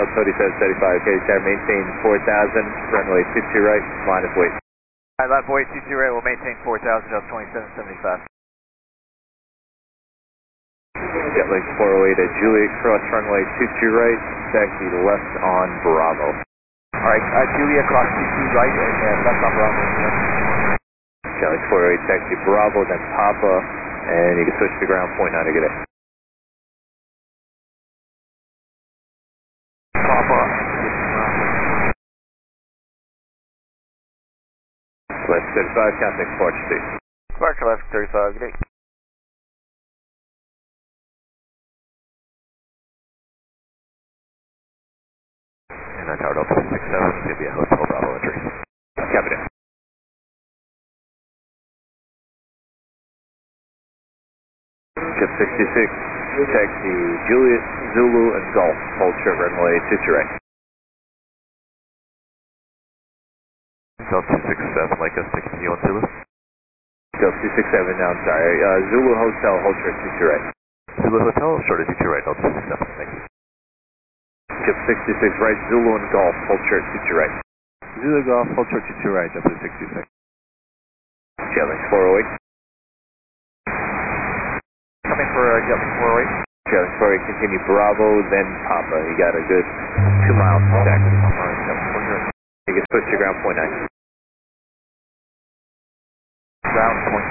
Delta 2775, okay, sir, maintain 4,000, runway 22 right, minus weight. Alright, left weight 22 right, we'll maintain 4,000, Delta 2775. Jetlink 408 at Juliet, cross runway 22 right, taxi left on Bravo. Alright, Juliet, cross 22 right and left on Bravo. Jetlink 408, taxi Bravo, then Papa, and you can switch to ground, point 9 to get it. Papa. Left 35, contact Spark Street. Spark left 35, good day. And on Tower Delta 67, it's going to be a Hotel Bravo entry. Copy that. Ship 66, taxi Juliet, Zulu, and Golf. Hold short runway 22 right. Delta 267, like us to continue on Zulu. Delta 267, now I'm sorry. Zulu Hotel, hold short 22 right. Zulu Hotel, short of 22 right, Delta 267, thank you. Ship 66 right, Zulu and Golf, hold short 22 right. Zulu Golf, hold short 22 right, Delta 66. Jetlink 408. Coming for Jetlink 408. Jetlink 408, continue Bravo, then Papa. You got a good 2 miles back. You can switch to ground, point 9. Ground, point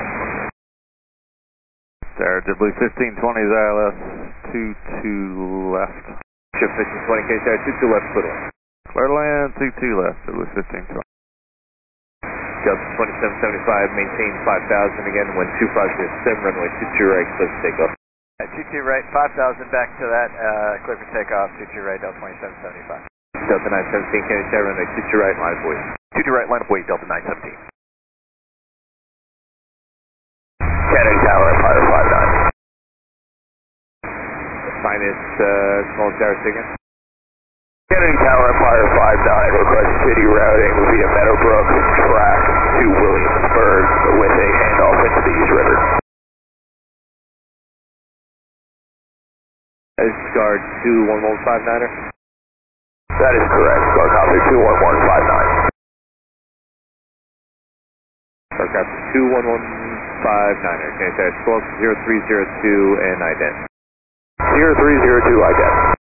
9. Sarah, JetBlue 1520 is ILS, 22 left. Ship 1520, KSR, 22 left, clear to land. Clear to land, 22 left, JetBlue 1520. Delta 2775, maintain 5,000 again, when 250 runway 22 right, clear for takeoff. 22 right, 5,000 back to that, clear for takeoff, 22 right, Delta 2775. Delta 917, KSR, runway 22 right, line of weight. 22 right, line of weight, Delta 917. Cannon Tower, Fire 59. Minus, small tower signal. Cannon Tower, Empire 59, request city routing via Meadowbrook, track to Williamsburg with a handoff into the East River. Is Guard 21159er? That is correct, Scarcopter 21159. Aircraft 21159er, okay, so it's 120302 and ident. 0302 ident.